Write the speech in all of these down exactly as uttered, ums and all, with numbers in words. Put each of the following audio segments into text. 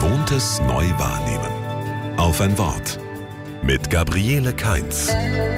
Gewohntes neu wahrnehmen. Auf ein Wort. Mit Gabriele Kainz.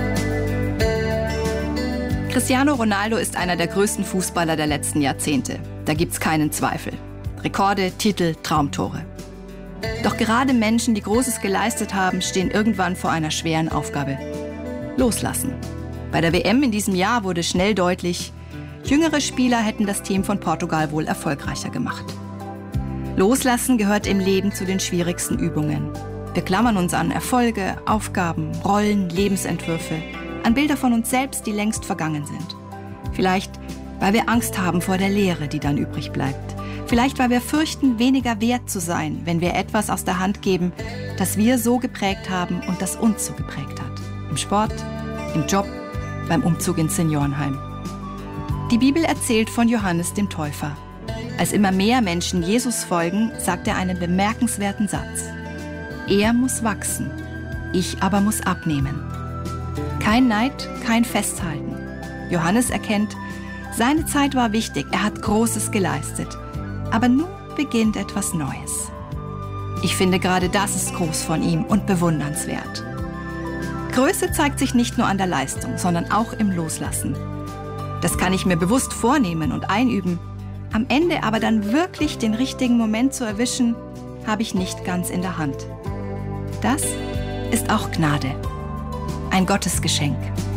Cristiano Ronaldo ist einer der größten Fußballer der letzten Jahrzehnte. Da gibt's keinen Zweifel. Rekorde, Titel, Traumtore. Doch gerade Menschen, die Großes geleistet haben, stehen irgendwann vor einer schweren Aufgabe. Loslassen. Bei der W M in diesem Jahr wurde schnell deutlich, jüngere Spieler hätten das Team von Portugal wohl erfolgreicher gemacht. Loslassen gehört im Leben zu den schwierigsten Übungen. Wir klammern uns an Erfolge, Aufgaben, Rollen, Lebensentwürfe, an Bilder von uns selbst, die längst vergangen sind. Vielleicht, weil wir Angst haben vor der Leere, die dann übrig bleibt. Vielleicht, weil wir fürchten, weniger wert zu sein, wenn wir etwas aus der Hand geben, das wir so geprägt haben und das uns so geprägt hat. Im Sport, im Job, beim Umzug ins Seniorenheim. Die Bibel erzählt von Johannes dem Täufer. Als immer mehr Menschen Jesus folgen, sagt er einen bemerkenswerten Satz. Er muss wachsen, ich aber muss abnehmen. Kein Neid, kein Festhalten. Johannes erkennt, seine Zeit war wichtig, er hat Großes geleistet. Aber nun beginnt etwas Neues. Ich finde, gerade das ist groß von ihm und bewundernswert. Größe zeigt sich nicht nur an der Leistung, sondern auch im Loslassen. Das kann ich mir bewusst vornehmen und einüben. Am Ende aber dann wirklich den richtigen Moment zu erwischen, habe ich nicht ganz in der Hand. Das ist auch Gnade. Ein Gottesgeschenk.